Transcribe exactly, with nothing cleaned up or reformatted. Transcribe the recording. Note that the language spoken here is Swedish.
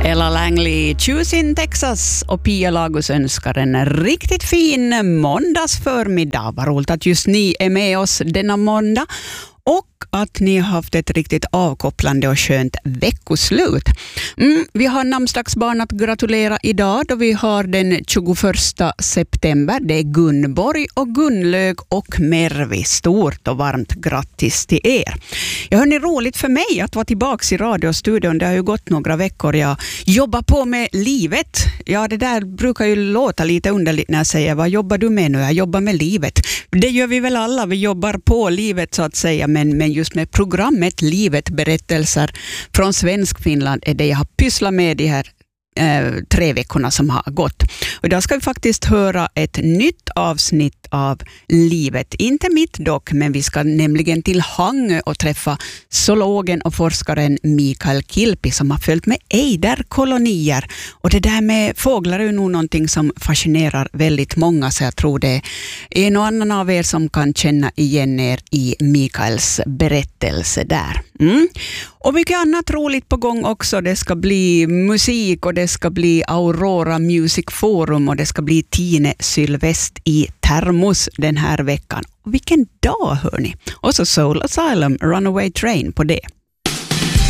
Ella Langley, Choosing Texas, och Pia Lagos önskar en riktigt fin måndagsförmiddag. Vad roligt att just ni är med oss denna måndag och att ni har haft ett riktigt avkopplande och skönt veckoslut. Mm, vi har namnsdagsbarn att gratulera idag då vi har den tjugoförsta september. Det är Gunborg och Gunlög och Mervi. Stort och varmt grattis till er. Jag hörde roligt för mig att vara tillbaka i radiostudion. Det har ju gått några veckor. Jag jobbar på med livet. Ja, det där brukar ju låta lite underligt när jag säger vad jobbar du med nu? Jag jobbar med livet. Det gör vi väl alla. Vi jobbar på livet så att säga. Men, men just med programmet Livet, berättelser från Svensk Finland är det jag har pysslat med de här eh, tre veckorna som har gått. Och idag ska vi faktiskt höra ett nytt avsnitt av Livet. Inte mitt dock, men vi ska nämligen till Hangö och träffa zoologen och forskaren Mikael Kilpi som har följt med ejderkolonier. Och det där med fåglar är nog någonting som fascinerar väldigt många, så jag tror det är en och annan av er som kan känna igen er i Mikaels berättelse där. Mm. Och mycket annat roligt på gång också. Det ska bli musik och det ska bli Aurora Music Forum och det ska bli Tine Sylvest i Termos den här veckan. Och vilken dag hörni! Och så Soul Asylum, Runaway Train på det.